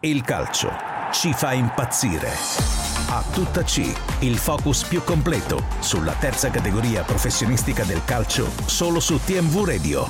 Il calcio ci fa impazzire. A tutta C, il focus più completo sulla terza categoria professionistica del calcio, solo su TMV Radio.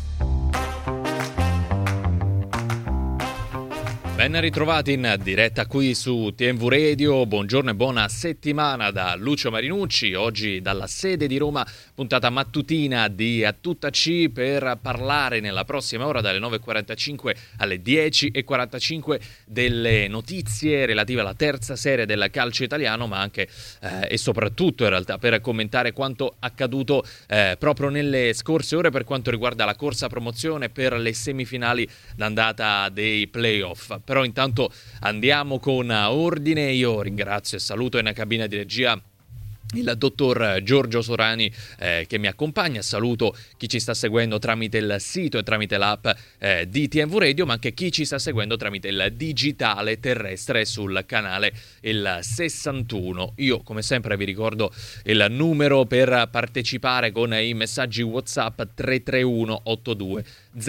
Ben ritrovati in diretta qui su TMV Radio, buongiorno e buona settimana da Lucio Marinucci, oggi dalla sede di Roma, puntata mattutina di A Tutta C per parlare nella prossima ora dalle 9.45 alle 10.45 delle notizie relative alla terza serie del calcio italiano, ma anche e soprattutto in realtà per commentare quanto accaduto proprio nelle scorse ore per quanto riguarda la corsa promozione per le semifinali d'andata dei playoff. Però intanto andiamo con ordine. Io ringrazio e saluto in cabina di regia il dottor Giorgio Sorani che mi accompagna. Saluto chi ci sta seguendo tramite il sito e tramite l'app di TMV Radio, ma anche chi ci sta seguendo tramite il digitale terrestre sul canale il 61. Io come sempre vi ricordo il numero per partecipare con i messaggi WhatsApp 331 82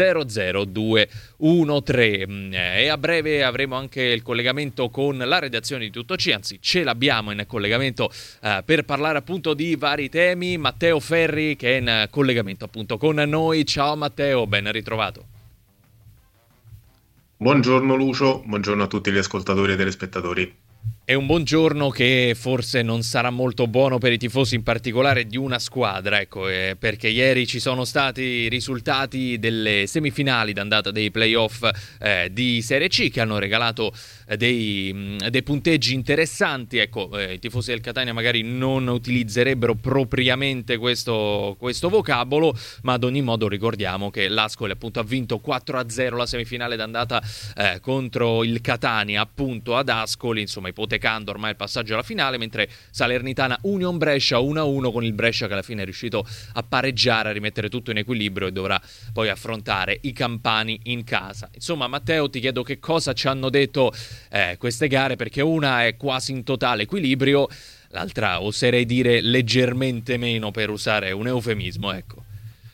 00213 e a breve avremo anche il collegamento con la redazione di Tutto C, anzi ce l'abbiamo in collegamento per parlare appunto di vari temi. Matteo Ferri che è in collegamento appunto con noi. Ciao Matteo, ben ritrovato. Buongiorno Lucio, buongiorno a tutti gli ascoltatori e telespettatori. È un buongiorno che forse non sarà molto buono per i tifosi, in particolare di una squadra, ecco, perché ieri ci sono stati i risultati delle semifinali d'andata dei playoff di Serie C che hanno regalato dei punteggi interessanti. Ecco, i tifosi del Catania magari non utilizzerebbero propriamente questo vocabolo, ma ad ogni modo ricordiamo che l'Ascoli appunto ha vinto 4-0 la semifinale d'andata contro il Catania appunto ad Ascoli, insomma ipotecando ormai il passaggio alla finale, mentre Salernitana Union Brescia 1-1 con il Brescia che alla fine è riuscito a pareggiare, a rimettere tutto in equilibrio e dovrà poi affrontare i campani in casa. Insomma Matteo, ti chiedo che cosa ci hanno detto queste gare, perché una è quasi in totale equilibrio, l'altra oserei dire leggermente meno, per usare un eufemismo, ecco.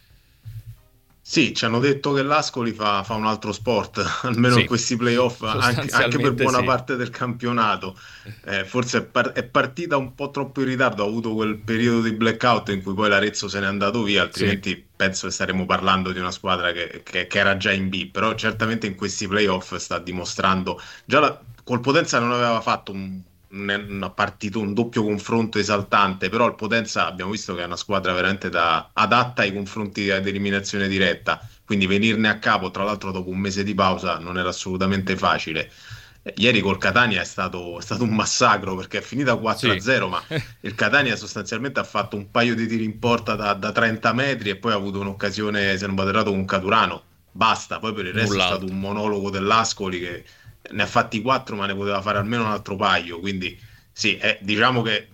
Sì, ci hanno detto che l'Ascoli fa un altro sport, almeno Sì, in questi playoff, anche per buona parte del campionato. Forse è partita un po' troppo in ritardo, ha avuto quel periodo di blackout in cui poi l'Arezzo se n'è andato via, altrimenti penso che staremo parlando di una squadra che era già in B, però certamente in questi playoff sta dimostrando, col Potenza non aveva fatto una partita, un doppio confronto esaltante, però il Potenza abbiamo visto che è una squadra veramente adatta ai confronti ad eliminazione diretta, quindi venirne a capo tra l'altro dopo un mese di pausa non era assolutamente facile. Ieri col Catania è stato un massacro perché è finita 4-0, sì. Ma il Catania sostanzialmente ha fatto un paio di tiri in porta da 30 metri e poi ha avuto un'occasione, se non vado errato, con Caturano, basta. Poi per il resto è stato un monologo dell'Ascoli che ne ha fatti 4 ma ne poteva fare almeno un altro paio, quindi sì, diciamo che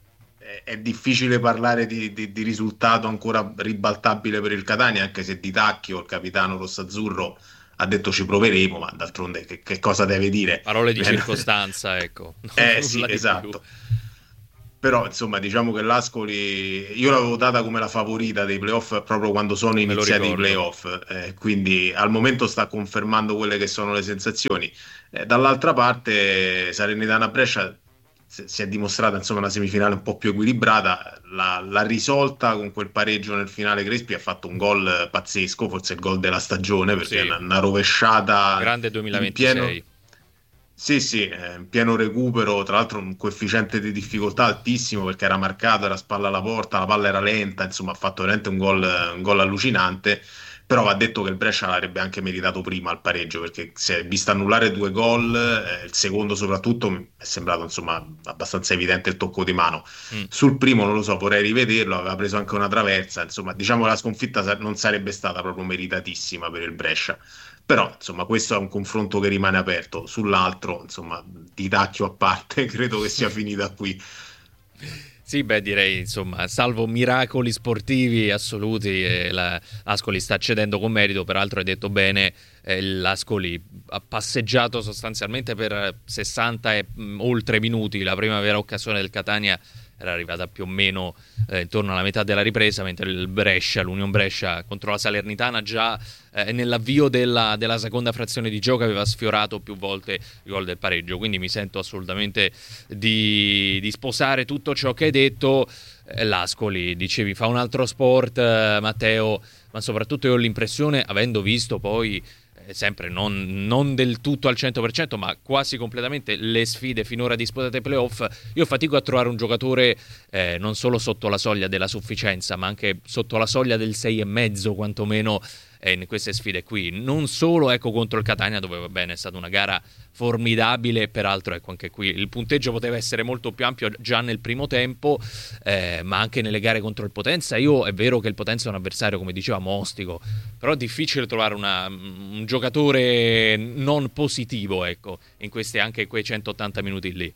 è difficile parlare di risultato ancora ribaltabile per il Catania, anche se Di Tacchio, il capitano rossazzurro, ha detto ci proveremo, ma d'altronde che cosa deve dire? Parole di circostanza, ecco. Sì, esatto. Però insomma diciamo che l'Ascoli io l'avevo data come la favorita dei playoff proprio quando sono iniziati i playoff, quindi al momento sta confermando quelle che sono le sensazioni. Dall'altra parte Salernitana Brescia si è dimostrata insomma una semifinale un po' più equilibrata, l'ha risolta con quel pareggio nel finale. Crespi ha fatto un gol pazzesco, forse il gol della stagione, perché è una rovesciata grande 2026. Sì, in pieno recupero, tra l'altro un coefficiente di difficoltà altissimo perché era marcato, era spalla alla porta, la palla era lenta, insomma ha fatto veramente un gol allucinante, però va detto che il Brescia l'avrebbe anche meritato prima il pareggio perché si è visto annullare 2 gol, il secondo soprattutto mi è sembrato insomma abbastanza evidente il tocco di mano. Sul primo non lo so, vorrei rivederlo, aveva preso anche una traversa, insomma diciamo che la sconfitta non sarebbe stata proprio meritatissima per il Brescia. Però, insomma, questo è un confronto che rimane aperto. Sull'altro, insomma, Di Tacchio a parte, credo che sia finita qui. Sì, beh, direi, insomma, salvo miracoli sportivi assoluti, l'Ascoli sta cedendo con merito. Peraltro hai detto bene, l'Ascoli ha passeggiato sostanzialmente per 60 e oltre minuti. La prima vera occasione del Catania era arrivata più o meno intorno alla metà della ripresa, mentre l'Union Brescia contro la Salernitana già nell'avvio della seconda frazione di gioco aveva sfiorato più volte il gol del pareggio. Quindi mi sento assolutamente di sposare tutto ciò che hai detto. L'Ascoli, dicevi, fa un altro sport, Matteo, ma soprattutto io ho l'impressione, avendo visto poi sempre non del tutto al 100%, ma quasi completamente le sfide finora disputate ai playoff, io fatico a trovare un giocatore non solo sotto la soglia della sufficienza, ma anche sotto la soglia del 6,5 quantomeno in queste sfide qui. Non solo contro il Catania, dove va bene, è stata una gara formidabile, peraltro anche qui il punteggio poteva essere molto più ampio già nel primo tempo, ma anche nelle gare contro il Potenza. È vero che il Potenza è un avversario, come dicevamo, ostico, però è difficile trovare un giocatore non positivo in quei 180 minuti lì.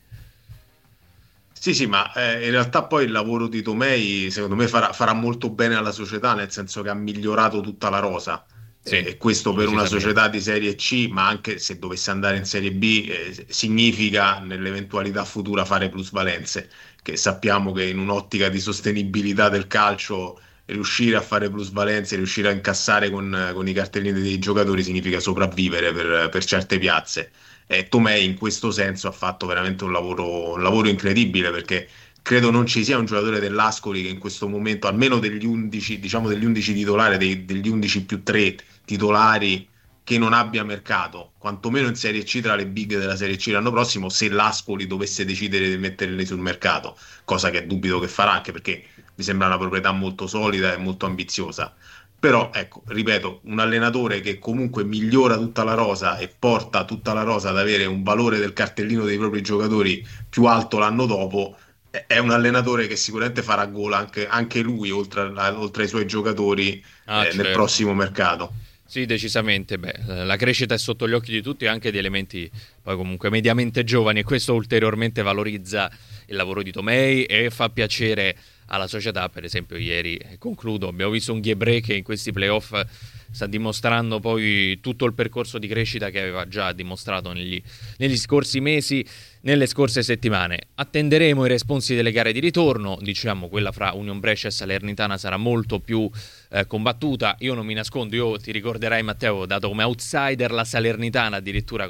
Sì, ma in realtà poi il lavoro di Tomei secondo me farà molto bene alla società, nel senso che ha migliorato tutta la rosa. Sì, e questo per una società di Serie C, ma anche se dovesse andare in Serie B, significa nell'eventualità futura fare plusvalenze, che sappiamo che in un'ottica di sostenibilità del calcio riuscire a fare plusvalenze, riuscire a incassare con i cartellini dei giocatori significa sopravvivere per certe piazze. Tomei in questo senso ha fatto veramente un lavoro incredibile, perché credo non ci sia un giocatore dell'Ascoli che in questo momento, almeno degli 11, diciamo degli 11 titolari, degli 11 più 3 titolari, che non abbia mercato, quantomeno in Serie C, tra le big della Serie C l'anno prossimo, se l'Ascoli dovesse decidere di metterli sul mercato, cosa che dubito che farà, anche perché mi sembra una proprietà molto solida e molto ambiziosa. Però, ecco, ripeto, un allenatore che comunque migliora tutta la rosa e porta tutta la rosa ad avere un valore del cartellino dei propri giocatori più alto l'anno dopo, è un allenatore che sicuramente farà gol anche lui, oltre ai suoi giocatori, certo, nel prossimo mercato. Sì, decisamente. La crescita è sotto gli occhi di tutti, anche di elementi poi comunque mediamente giovani, e questo ulteriormente valorizza il lavoro di Tomei e fa piacere alla società. Per esempio ieri, concludo, abbiamo visto un Ghebré che in questi playoff sta dimostrando poi tutto il percorso di crescita che aveva già dimostrato negli scorsi mesi, nelle scorse settimane. Attenderemo i responsi delle gare di ritorno. Diciamo, quella fra Union Brescia e Salernitana sarà molto più combattuta. Io non mi nascondo, io ti ricorderai, Matteo, ho dato come outsider la Salernitana, addirittura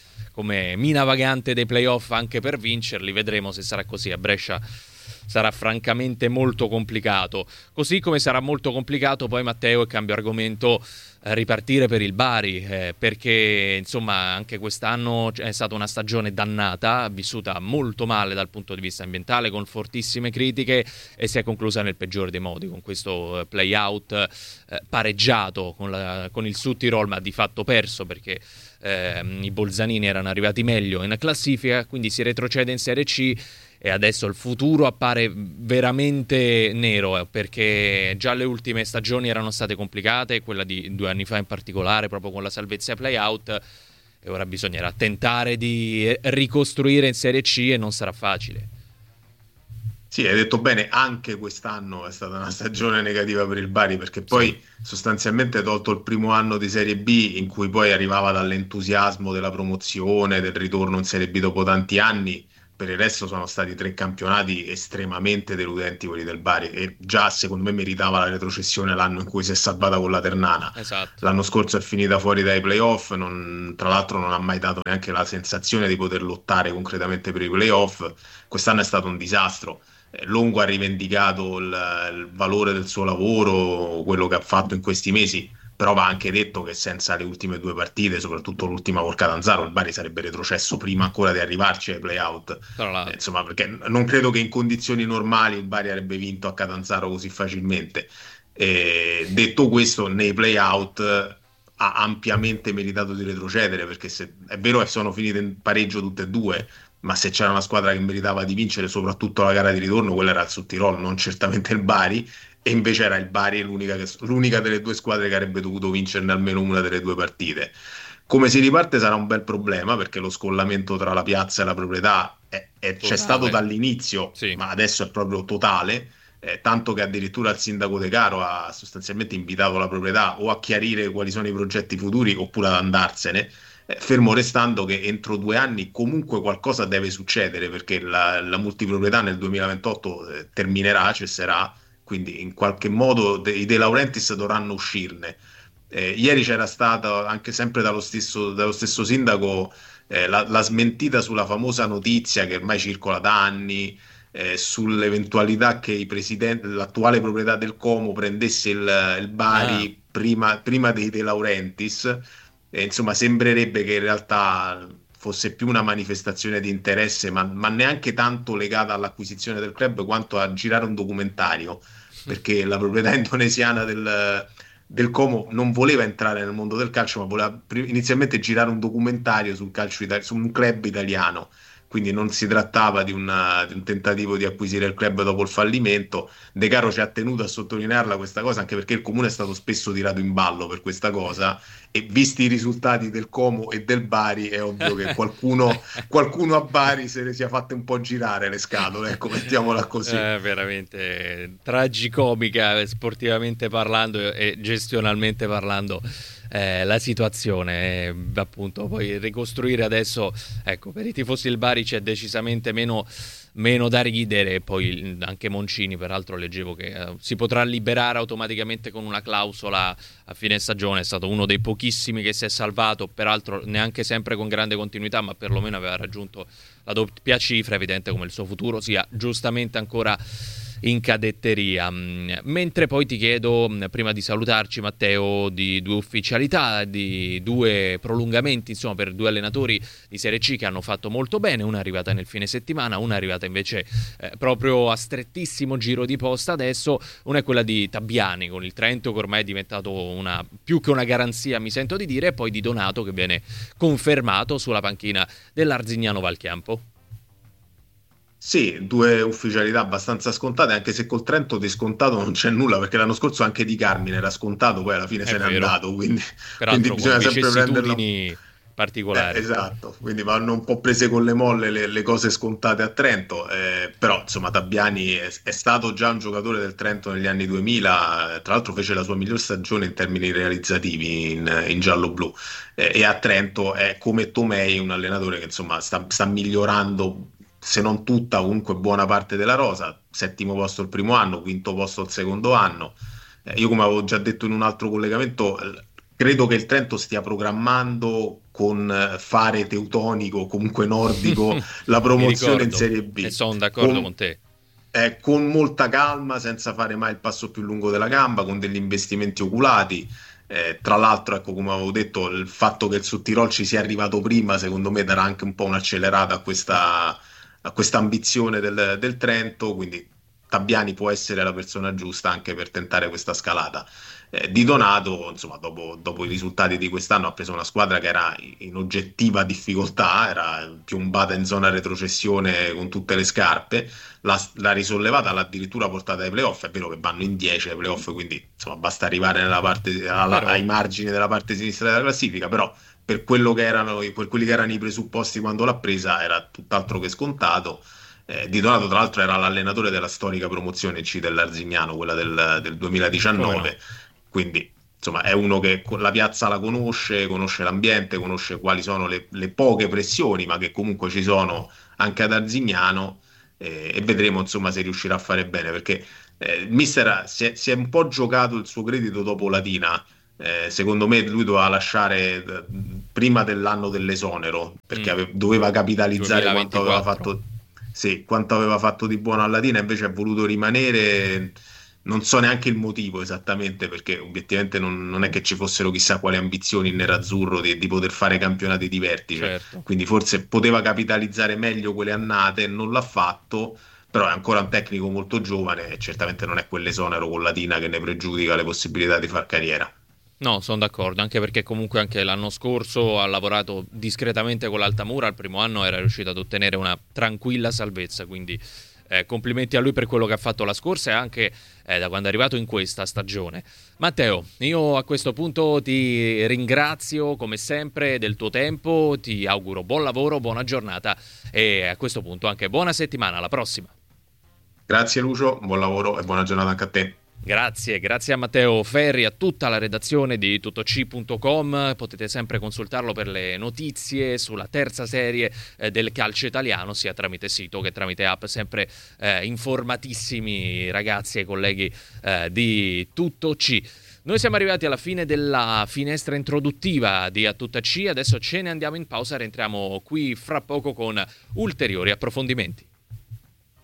come mina vagante dei playoff anche per vincerli. Vedremo se sarà così. A Brescia sarà francamente molto complicato, così come sarà molto complicato poi, Matteo, e cambio argomento, ripartire per il Bari, perché insomma anche quest'anno è stata una stagione dannata, vissuta molto male dal punto di vista ambientale, con fortissime critiche, e si è conclusa nel peggiore dei modi, con questo play-out pareggiato con il Sud Tirol, ma di fatto perso, perché i bolzanini erano arrivati meglio in classifica, quindi si retrocede in Serie C. E adesso il futuro appare veramente nero, perché già le ultime stagioni erano state complicate, quella di 2 anni fa in particolare, proprio con la salvezza ai play-out, e ora bisognerà tentare di ricostruire in Serie C e non sarà facile. Sì, hai detto bene, anche quest'anno è stata una stagione negativa per il Bari, perché poi sostanzialmente tolto il primo anno di Serie B, in cui poi arrivava dall'entusiasmo della promozione, del ritorno in Serie B dopo tanti anni, per il resto sono stati 3 campionati estremamente deludenti quelli del Bari, e già secondo me meritava la retrocessione l'anno in cui si è salvata con la Ternana. Esatto. L'anno scorso è finita fuori dai playoff, tra l'altro non ha mai dato neanche la sensazione di poter lottare concretamente per i playoff. Quest'anno è stato un disastro. Longo ha rivendicato il valore del suo lavoro, quello che ha fatto in questi mesi, però va anche detto che senza le ultime 2 partite, soprattutto l'ultima col Catanzaro, il Bari sarebbe retrocesso prima ancora di arrivarci ai play-out. Insomma, perché non credo che in condizioni normali il Bari avrebbe vinto a Catanzaro così facilmente. Detto questo, nei play-out ha ampiamente meritato di retrocedere, perché è vero che sono finite in pareggio tutte e 2, ma se c'era una squadra che meritava di vincere soprattutto la gara di ritorno, quella era il Sud Tirol, non certamente il Bari, e invece era il Bari l'unica delle 2 squadre che avrebbe dovuto vincerne almeno una delle 2 partite. Come si riparte sarà un bel problema, perché lo scollamento tra la piazza e la proprietà c'è stato dall'inizio, sì, ma adesso è proprio totale, tanto che addirittura il sindaco De Caro ha sostanzialmente invitato la proprietà o a chiarire quali sono i progetti futuri oppure ad andarsene. fermo restando che entro 2 anni comunque qualcosa deve succedere, perché la multiproprietà nel 2028 terminerà, cesserà, quindi in qualche modo i De Laurentiis dovranno uscirne. Ieri c'era stata anche sempre dallo stesso sindaco la smentita sulla famosa notizia che ormai circola da anni, sull'eventualità che l'attuale proprietà del Como prendesse il Bari prima dei De Laurentiis. Insomma, sembrerebbe che in realtà fosse più una manifestazione di interesse, ma neanche tanto legata all'acquisizione del club quanto a girare un documentario, perché la proprietà indonesiana del Como non voleva entrare nel mondo del calcio, ma voleva inizialmente girare un documentario sul calcio su un club italiano. Quindi non si trattava di un tentativo di acquisire il club dopo il fallimento. De Caro ci ha tenuto a sottolinearla questa cosa, anche perché il comune è stato spesso tirato in ballo per questa cosa, e visti i risultati del Como e del Bari è ovvio che qualcuno a Bari se ne sia fatte un po' girare le scatole, ecco, mettiamola così. Veramente tragicomica sportivamente parlando e gestionalmente parlando la situazione, appunto. Poi ricostruire adesso, ecco, per i tifosi del Bari c'è decisamente meno da ridere. Poi anche Moncini, peraltro leggevo che si potrà liberare automaticamente con una clausola a fine stagione. È stato uno dei pochissimi che si è salvato, peraltro neanche sempre con grande continuità, ma perlomeno aveva raggiunto la doppia cifra. Evidente come il suo futuro sia giustamente ancora in cadetteria. Mentre poi ti chiedo, prima di salutarci Matteo, di 2 ufficialità, di 2 prolungamenti, insomma, per 2 allenatori di Serie C che hanno fatto molto bene. Una è arrivata nel fine settimana, una è arrivata invece proprio a strettissimo giro di posta adesso. Una è quella di Tabbiani con il Trento, che ormai è diventato più che una garanzia, mi sento di dire, e poi di Donato, che viene confermato sulla panchina dell'Arzignano Valchiampo. Sì, 2 ufficialità abbastanza scontate, anche se col Trento di scontato non c'è nulla, perché l'anno scorso anche Di Carmine era scontato, poi alla fine se n'è andato, quindi bisogna sempre prenderlo particolari. Esatto, quindi vanno un po' prese con le molle le cose scontate a Trento, però insomma Tabbiani è stato già un giocatore del Trento negli anni 2000, tra l'altro fece la sua miglior stagione in termini realizzativi in giallo-blu, e a Trento è come Tomei un allenatore che insomma sta migliorando, se non tutta, comunque buona parte della rosa. 7° posto il primo anno, 5° posto il secondo anno. Io, come avevo già detto in un altro collegamento, credo che il Trento stia programmando con fare teutonico, comunque nordico, la promozione in Serie B. E sono d'accordo con te. Con molta calma, senza fare mai il passo più lungo della gamba, con degli investimenti oculati. Tra l'altro, ecco, come avevo detto, il fatto che il Sudtirol ci sia arrivato prima, secondo me, darà anche un po' un'accelerata a questa ambizione del Trento, quindi Tabbiani può essere la persona giusta anche per tentare questa scalata. Di Donato, insomma, dopo i risultati di quest'anno ha preso una squadra che era in oggettiva difficoltà, era piombata in zona retrocessione con tutte le scarpe, l'ha risollevata, l'ha addirittura portata ai playoff. È vero che vanno in 10 ai playoff, quindi insomma basta arrivare ai margini della parte sinistra della classifica, però per quelli che erano i presupposti quando l'ha presa era tutt'altro che scontato. Di Donato, tra l'altro, era l'allenatore della storica promozione C dell'Arzignano, quella del 2019, quindi insomma è uno che la piazza la conosce l'ambiente, conosce quali sono le poche pressioni, ma che comunque ci sono anche ad Arzignano, e vedremo insomma se riuscirà a fare bene, perché il mister si è un po' giocato il suo credito dopo Latina. Secondo me lui doveva lasciare prima dell'anno dell'esonero, perché doveva capitalizzare 2024. quanto aveva fatto di buono a Latina, invece ha voluto rimanere. Non so neanche il motivo esattamente, perché obiettivamente non è che ci fossero chissà quali ambizioni in nerazzurro di poter fare campionati di vertice, certo. Quindi forse poteva capitalizzare meglio quelle annate, non l'ha fatto, però è ancora un tecnico molto giovane e certamente non è quell'esonero con Latina che ne pregiudica le possibilità di far carriera. No, sono d'accordo, anche perché comunque anche l'anno scorso ha lavorato discretamente con l'Altamura, al primo anno era riuscito ad ottenere una tranquilla salvezza, quindi complimenti a lui per quello che ha fatto la scorsa e anche da quando è arrivato in questa stagione. Matteo, io a questo punto ti ringrazio come sempre del tuo tempo, ti auguro buon lavoro, buona giornata e a questo punto anche buona settimana, alla prossima. Grazie Lucio, buon lavoro e buona giornata anche a te. Grazie a Matteo Ferri, a tutta la redazione di tuttoc.com. Potete sempre consultarlo per le notizie sulla terza serie del calcio italiano, sia tramite sito che tramite app. Sempre informatissimi ragazzi e colleghi di Tuttoc. Noi siamo arrivati alla fine della finestra introduttiva di A Tutta C, adesso ce ne andiamo in pausa, rientriamo qui fra poco con ulteriori approfondimenti.